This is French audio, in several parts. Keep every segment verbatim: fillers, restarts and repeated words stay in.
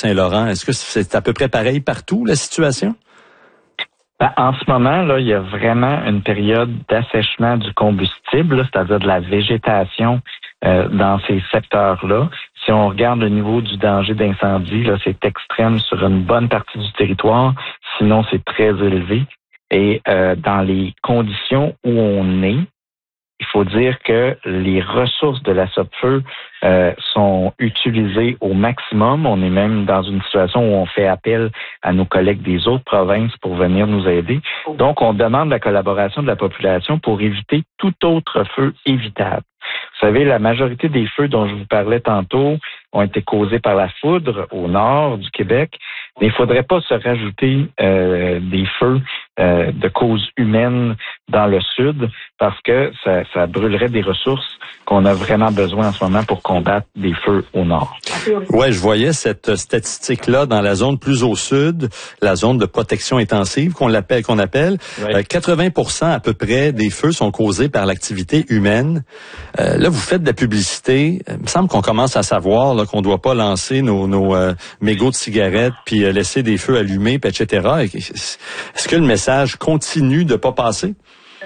Saint-Laurent. Est-ce que c'est à peu près pareil partout, la situation? Ben, en ce moment, là, il y a vraiment une période d'assèchement du combustible, là, c'est-à-dire de la végétation euh, dans ces secteurs-là. Si on regarde le niveau du danger d'incendie, là, c'est extrême sur une bonne partie du territoire, sinon c'est très élevé. Et euh, dans les conditions où on est, il faut dire que les ressources de la Sopfeu euh, sont utilisées au maximum. On est même dans une situation où on fait appel à nos collègues des autres provinces pour venir nous aider. Donc, on demande la collaboration de la population pour éviter tout autre feu évitable. Vous savez, la majorité des feux dont je vous parlais tantôt ont été causés par la foudre au nord du Québec, mais il ne faudrait pas se rajouter euh, des feux euh, de cause humaine dans le sud parce que ça, ça brûlerait des ressources qu'on a vraiment besoin en ce moment pour combattre des feux au nord. Ouais, je voyais cette statistique-là dans la zone plus au sud, la zone de protection intensive qu'on l'appelle, qu'on appelle. Ouais. Euh, quatre-vingts pour cent à peu près des feux sont causés par l'activité humaine. Euh, là, vous faites de la publicité. Il me semble qu'on commence à savoir là, qu'on ne doit pas lancer nos, nos euh, mégots de cigarettes puis euh, laisser des feux allumés, et cetera. Est-ce que le message continue de pas passer?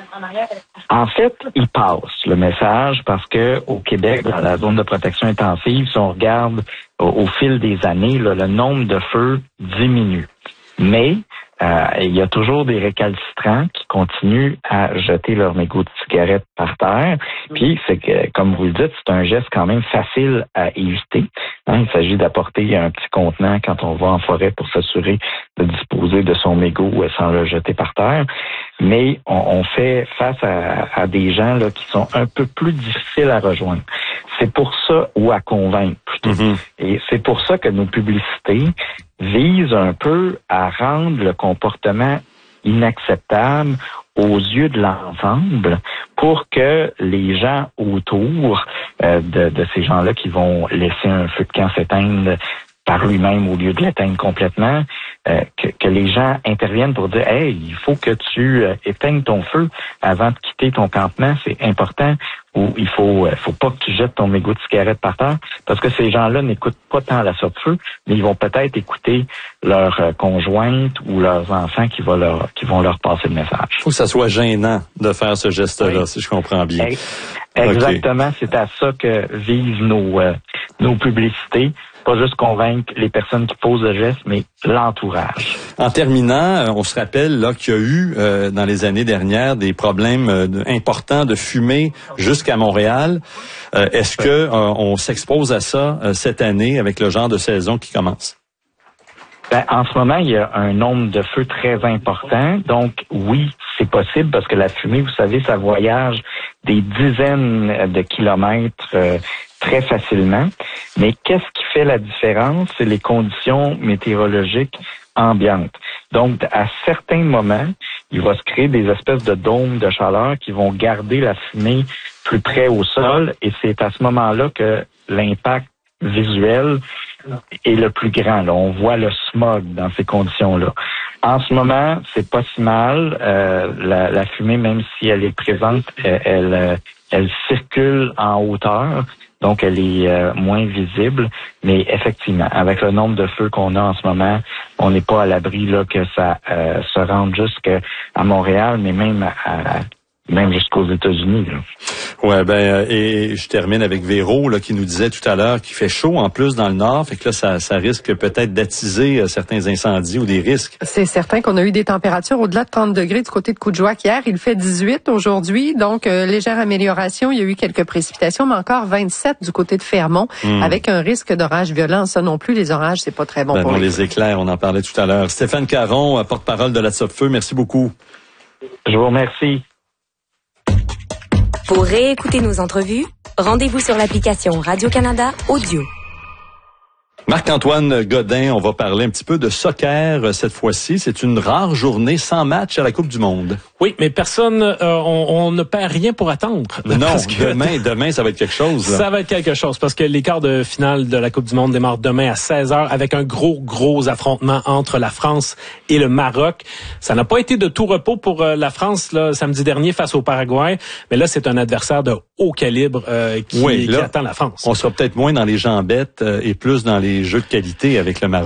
En fait, il passe le message parce que au Québec, dans la zone de protection intensive, si on regarde au, au fil des années, là, le nombre de feux diminue. Mais euh, il y a toujours des récalcitrants qui continuent à jeter leurs mégots de cigarettes par terre. Puis, c'est que, comme vous le dites, c'est un geste quand même facile à éviter. Hein, il s'agit d'apporter un petit contenant quand on va en forêt pour s'assurer de disposer de son mégot sans le jeter par terre. Mais on, on fait face à, à des gens là qui sont un peu plus difficiles à rejoindre. C'est pour ça, ou à convaincre plutôt. Mm-hmm. Et c'est pour ça que nos publicités visent un peu à rendre le comportement inacceptable aux yeux de l'ensemble pour que les gens autour euh, de, de ces gens-là qui vont laisser un feu de camp s'éteindre par lui-même au lieu de l'éteindre complètement, euh, que, que les gens interviennent pour dire « Hey, il faut que tu euh, éteignes ton feu avant de quitter ton campement, c'est important. » Ou il faut, euh, faut pas que tu jettes ton mégot de cigarette par terre, parce que ces gens-là n'écoutent pas tant la Sopfeu, mais ils vont peut-être écouter leur euh, conjointe ou leurs enfants qui vont leur, qui vont leur passer le message. Il faut que ça soit gênant de faire ce geste-là, oui. Si je comprends bien. Exactement, okay. C'est à ça que visent nos, euh, nos publicités. Pas juste convaincre les personnes qui posent le geste, mais l'entourage. En terminant, on se rappelle là qu'il y a eu euh, dans les années dernières des problèmes euh, importants de fumée jusqu'à Montréal. Euh, est-ce que euh, on s'expose à ça euh, cette année avec le genre de saison qui commence? Ben, en ce moment, il y a un nombre de feux très important. Donc, oui, c'est possible parce que la fumée, vous savez, ça voyage des dizaines de kilomètres euh, très facilement. Mais qu'est-ce qui fait la différence? C'est les conditions météorologiques ambiantes. Donc, à certains moments, il va se créer des espèces de dômes de chaleur qui vont garder la fumée plus près au sol. Et c'est à ce moment-là que l'impact visuel est le plus grand. Là. On voit le smog dans ces conditions-là. En ce moment, c'est pas si mal. Euh, la, la fumée, même si elle est présente, elle, elle, elle circule en hauteur. Donc, elle est euh, moins visible. Mais effectivement, avec le nombre de feux qu'on a en ce moment, on n'est pas à l'abri là que ça euh, se rende jusqu'à Montréal, mais même à, à même jusqu'aux États-Unis. Là. Ouais, ben et je termine avec Véro là qui nous disait tout à l'heure qu'il fait chaud en plus dans le nord, fait que là ça, ça risque peut-être d'attiser euh, certains incendies ou des risques. C'est certain qu'on a eu des températures au-delà de trente degrés du côté de Coudjoac hier. Il fait dix-huit aujourd'hui, donc euh, légère amélioration. Il y a eu quelques précipitations, mais encore vingt-sept du côté de Fermont, mmh. avec un risque d'orage violent. Ça non plus, les orages, c'est pas très bon ben pour non, les, les éclairs. On en parlait tout à l'heure. Stéphane Caron, porte-parole de la Sopfeu, merci beaucoup. Je vous remercie. Pour réécouter nos entrevues, rendez-vous sur l'application Radio-Canada Audio. Marc-Antoine Godin, on va parler un petit peu de soccer cette fois-ci. C'est une rare journée sans match à la Coupe du Monde. Oui, mais personne, euh, on, on ne perd rien pour attendre. Non, que demain, demain, ça va être quelque chose. Là. Ça va être quelque chose parce que les quarts de finale de la Coupe du Monde démarrent demain à seize heures avec un gros, gros affrontement entre la France et le Maroc. Ça n'a pas été de tout repos pour euh, la France là, samedi dernier face au Paraguay, mais là, c'est un adversaire de haut calibre euh, qui, oui, là, qui attend la France. On sera peut-être moins dans les jambettes euh, et plus dans les jeux de qualité avec le Maroc.